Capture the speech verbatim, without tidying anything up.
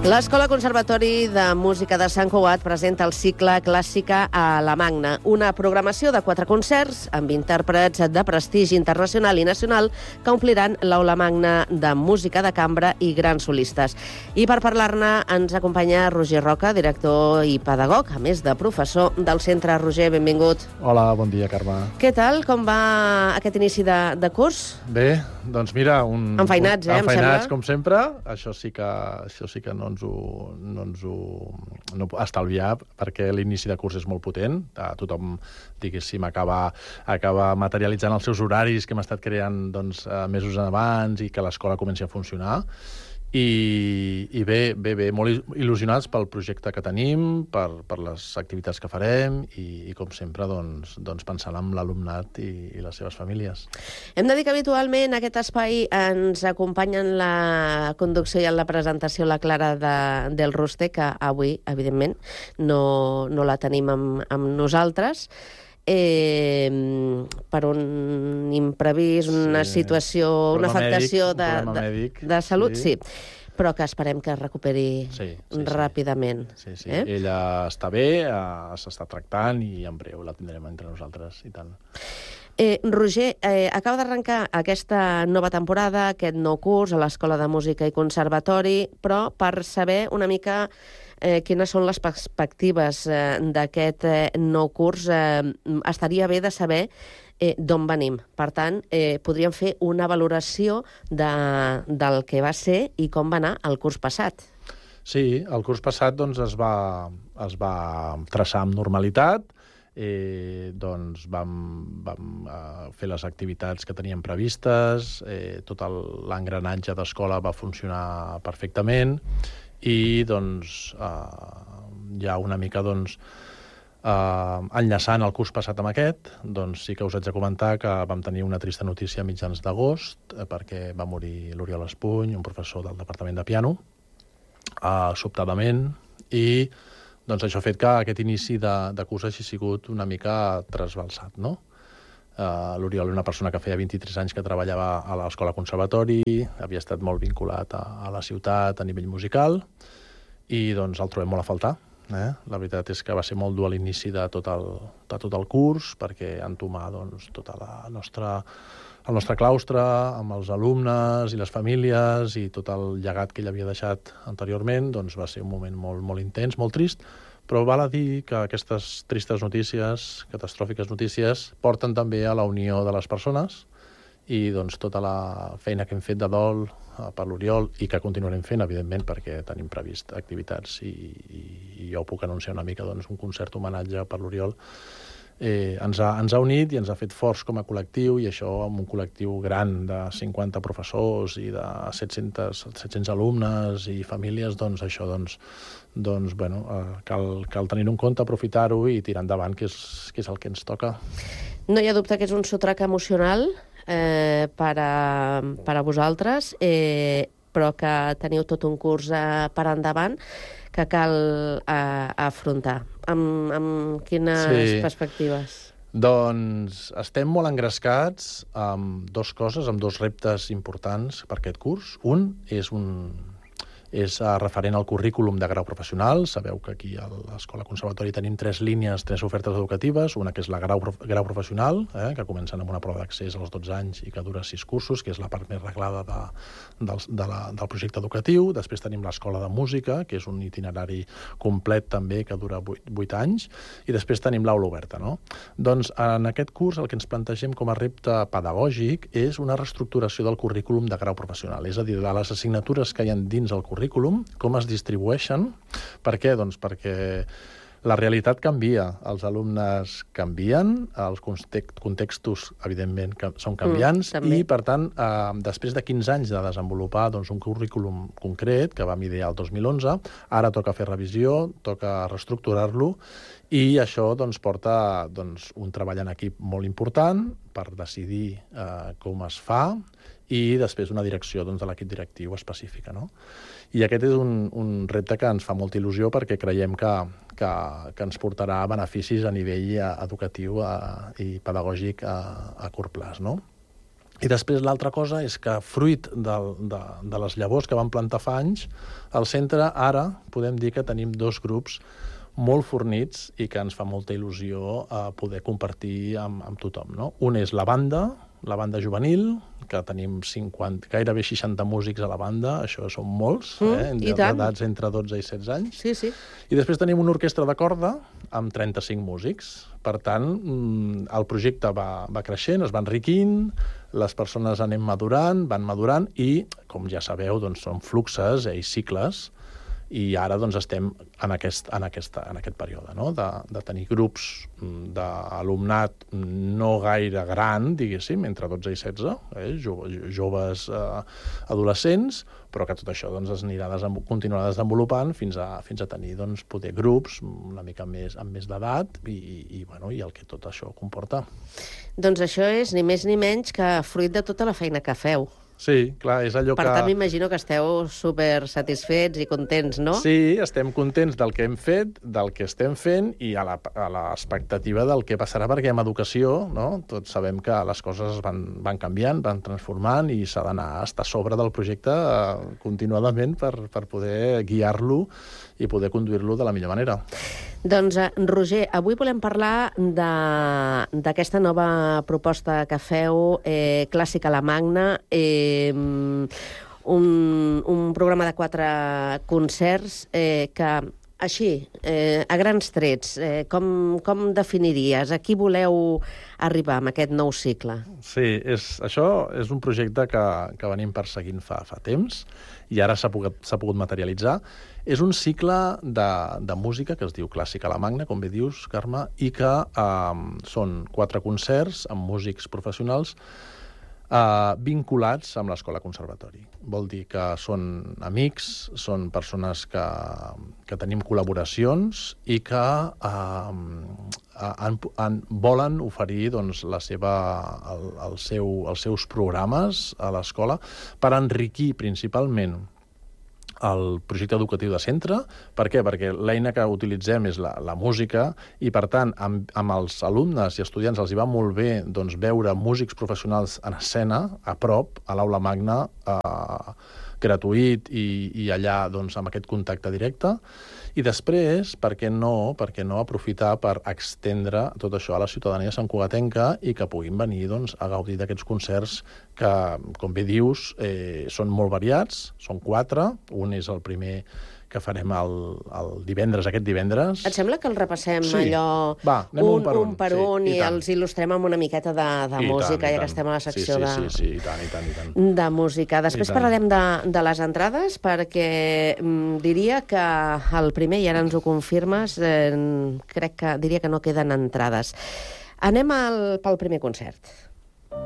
L'Escola Conservatori de Música de Sant Cugat presenta el cicle Clàssica a la Magna, una programació de quatre concerts amb intèrprets de prestigi internacional i nacional que ompliran l'Aula Magna de Música de Cambra i grans solistes. I per parlar-ne ens acompanya Roger Roca, director i pedagog, a més de professor del centre. Roger, benvingut. Hola, bon dia, Carme. Què tal? Com va aquest inici de, de curs? Bé, doncs mira... Un, Enfeinats, eh, un, em sembla. Enfeinats, com sempre. Això sí que, això sí que no ens ho, no ens ho no estalviar, perquè l'inici de curs és molt potent. Tothom, diguéssim, acaba, acaba materialitzant els seus horaris que hem estat creant doncs, mesos abans i que l'escola comenci a funcionar. I, i bé, bé, bé, molt il·lusionats pel projecte que tenim, per, per les activitats que farem i, i com sempre, doncs, doncs pensant en l'alumnat i, i les seves famílies. Hem de dir que habitualment en aquest espai ens acompanya en la conducció i en la presentació la Clara de, del Ruste, que avui, evidentment, no, no la tenim amb, amb nosaltres. Eh, per un imprevist, una sí. situació, una afectació mèdic, de, un de, de salut, sí. sí, però que esperem que es recuperi sí, sí, ràpidament. Sí, sí. Eh? Ella està bé, eh, s'està tractant i en breu la tindrem entre nosaltres i tant. Eh, Roger, eh, acaba d'arrencar aquesta nova temporada, aquest nou curs a l'Escola de Música i Conservatori, però per saber una mica eh, quines són les perspectives eh, d'aquest eh, nou curs, eh, estaria bé de saber eh, d'on venim. Per tant, eh, podríem fer una valoració de, del que va ser i com va anar el curs passat. Sí, el curs passat doncs, es, va, es va traçar amb normalitat. Eh, doncs vam, vam eh, fer les activitats que teníem previstes, eh, tot l'engranatge d'escola va funcionar perfectament i doncs eh, ja una mica doncs, eh, enllaçant el curs passat amb aquest, doncs sí que us haig de comentar que vam tenir una trista notícia a mitjans d'agost eh, perquè va morir l'Oriol Espuny, un professor del departament de piano, eh, sobtadament, i doncs això ha fet que aquest inici de, de curs hagi sigut una mica trasbalsat, no? Uh, L'Oriol era una persona que feia vint-i-tres anys que treballava a l'Escola Conservatori, havia estat molt vinculat a, a la ciutat a nivell musical, i doncs el trobem molt a faltar. Eh? La veritat és que va ser molt dur a l'inici de, tot el, de tot el curs, perquè entomar doncs, tota la nostra... el nostre claustre, amb els alumnes i les famílies i tot el llegat que ell havia deixat anteriorment, doncs va ser un moment molt, molt intens, molt trist, però val a dir que aquestes tristes notícies, catastròfiques notícies, porten també a la unió de les persones i doncs tota la feina que hem fet de dol per l'Oriol i que continuarem fent, evidentment, perquè tenim previst activitats i, i, i jo puc anunciar una mica doncs, un concert homenatge per l'Oriol. Eh, ens, ha, ens ha unit i ens ha fet forts com a col·lectiu, i això amb un col·lectiu gran de cinquanta professors i de set-cents, set-cents alumnes i famílies, doncs això doncs, doncs, bueno, eh, cal, cal tenir en compte, aprofitar-ho i tirar endavant, que és, que és el que ens toca. No hi ha dubte que és un sotrac emocional eh, per, a, per a vosaltres, eh, però que teniu tot un curs eh, per endavant que cal eh, afrontar. Amb, amb quines sí. perspectives? Doncs estem molt engrescats amb dues coses, amb dos reptes importants per aquest curs. Un és un... és referent al currículum de grau professional. Sabeu que aquí a l'Escola Conservatori tenim tres línies, tres ofertes educatives. Una que és la grau, grau professional, eh, que comencen amb una prova d'accés als dotze anys i que dura sis cursos, que és la part més reglada de, de, de la, del projecte educatiu. Després tenim l'Escola de Música, que és un itinerari complet també, que dura vuit anys. I després tenim l'aula oberta, no? Doncs en aquest curs el que ens plantegem com a repte pedagògic és una reestructuració del currículum de grau professional. És a dir, de les assignatures que hi ha dins el currículum, currículum, com es distribueixen. Per què? Doncs perquè la realitat canvia, els alumnes canvien, els contextos, evidentment, són canviants, mm, i, per tant, eh, després de quinze anys de desenvolupar doncs, un currículum concret, que vam idear el dos mil onze, ara toca fer revisió, toca reestructurar-lo, i això doncs, porta doncs, un treball en equip molt important per decidir eh, com es fa, i després una direcció doncs, de l'equip directiu específica, no? I aquest és un, un repte que ens fa molta il·lusió perquè creiem que, que, que ens portarà beneficis a nivell educatiu a, i pedagògic a, a curt plaç, no? I després l'altra cosa és que, fruit de, de, de les llavors que van plantar fa anys, al centre ara podem dir que tenim dos grups molt fornits i que ens fa molta il·lusió eh, poder compartir amb, amb tothom, no? Un és la banda, la banda juvenil, que tenim cinquanta, gairebé seixanta músics a la banda, això són molts, mm, eh, d'edats entre dotze i setze anys. Sí, sí. I després tenim una orquestra de corda amb trenta-cinc músics. Per tant, el projecte va, va creixent, es va enriquint, les persones anem madurant, van madurant, i, com ja sabeu, doncs, són fluxes eh, i cicles, i ara doncs, estem en aquest, en aquesta, en aquest període, no? de, de tenir grups d'alumnat no gaire gran, diguéssim, entre dotze i setze, eh? joves eh, adolescents, però que tot això doncs, es anirà desenvo- continuarà desenvolupant fins a, fins a tenir doncs, poder grups una mica més, amb més d'edat i, i, i, bueno, i el que tot això comporta. Doncs això és ni més ni menys que fruit de tota la feina que feu. Sí, clar, és allò per que... tant, m'imagino que esteu super satisfets i contents, no? Sí, estem contents del que hem fet, del que estem fent i a la- a l'expectativa del que passarà, perquè amb educació, no? Tots sabem que les coses van, van canviant, van transformant i s'ha d'anar a estar a sobre del projecte eh, continuadament per, per poder guiar-lo i poder conduir-lo de la millor manera. Doncs, eh, Roger, avui volem parlar de- d'aquesta nova proposta que feu, eh, Clàssica a la Magna, eh, un, un programa de quatre concerts eh, que, així, eh, a grans trets, eh, com, com definiries? A qui voleu arribar amb aquest nou cicle? Sí, és, això és un projecte que, que venim perseguint fa, fa temps i ara s'ha pogut, s'ha pogut materialitzar. És un cicle de, de música que es diu Clàssica a la Magna, com bé dius, Carme, i que eh, són quatre concerts amb músics professionals eh, vinculats amb l'Escola Conservatori. Vol dir que són amics, són persones que, que tenim col·laboracions i que eh, han, han, volen oferir doncs, la seva, el, el seu, els seus programes a l'escola per enriquir principalment el projecte educatiu de centre. Per què? Perquè l'eina que utilitzem és la, la música i, per tant, amb, amb els alumnes i estudiants els hi va molt bé doncs, veure músics professionals en escena, a prop, a l'aula magna, eh, gratuït i, i allà doncs, amb aquest contacte directe. I després, per què no, per què no aprofitar per extendre tot això a la ciutadania santcugatenca i que puguin venir doncs, a gaudir d'aquests concerts que, com bé dius, eh, són molt variats, són quatre. Un és el primer que farem el, el divendres, aquest divendres. Et sembla que el repassem Sí. allò Va, anem un, un per un. un per Sí, un i i tant. els il·lustrem amb una miqueta de, de I música, tant, i ja que tant. estem a la secció sí, sí, de... Sí, sí, i tant, i tant, i tant. de música. Després I tant. parlarem de, de les entrades, perquè mm, diria que el primer, i ara ens ho confirmes, eh, crec que diria que no queden entrades. Anem al, pel primer concert.